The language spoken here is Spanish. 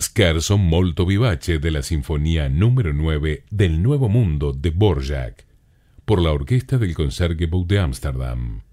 Scherzo molto vivace de la Sinfonía número 9 del Nuevo Mundo de Dvořák, por la Orquesta del Concertgebouw de Ámsterdam.